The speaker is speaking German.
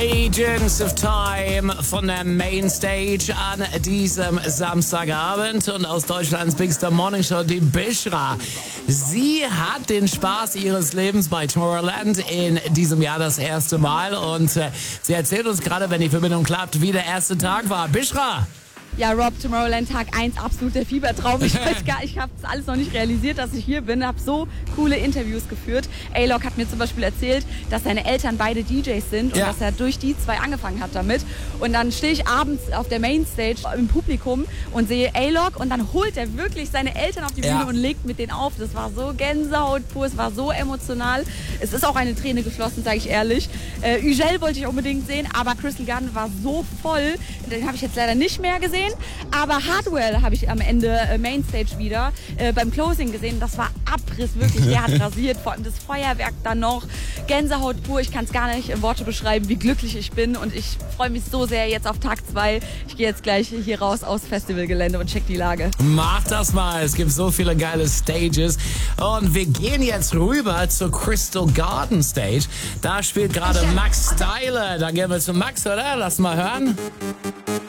Agents of Time von der Mainstage an diesem Samstagabend und aus Deutschlands Bigster Morning Show, die Bishra. Sie hat den Spaß ihres Lebens bei Tomorrowland in diesem Jahr das erste Mal und sie erzählt uns gerade, wenn die Verbindung klappt, wie der erste Tag war. Bishra! Ja, Rob, Tomorrowland Tag 1, absoluter Fiebertraum. Ich habe das alles noch nicht realisiert, dass ich hier bin. Habe so coole Interviews geführt. A-Lock hat mir zum Beispiel erzählt, dass seine Eltern beide DJs sind und dass er durch die zwei angefangen hat damit. Und dann stehe ich abends auf der Mainstage im Publikum und sehe A-Lock und dann holt er wirklich seine Eltern auf die Bühne und legt mit denen auf. Das war so Gänsehaut pur, es war so emotional. Es ist auch eine Träne geflossen, sage ich ehrlich. Ugel wollte ich unbedingt sehen, aber Crystal Garden war so voll. Den habe ich jetzt leider nicht mehr gesehen. Aber Hardwell habe ich am Ende Mainstage wieder beim Closing gesehen. Das war Abriss, wirklich. Der hat rasiert, vor allem das Feuerwerk dann noch. Gänsehaut pur, ich kann es gar nicht in Worte beschreiben, wie glücklich ich bin. Und ich freue mich so sehr jetzt auf Tag 2. Ich gehe jetzt gleich hier raus aus Festivalgelände und check die Lage. Mach das mal, es gibt so viele geile Stages. Und wir gehen jetzt rüber zur Crystal Garden Stage. Da spielt gerade Max Styler. Da gehen wir zu Max, oder? Lass mal hören.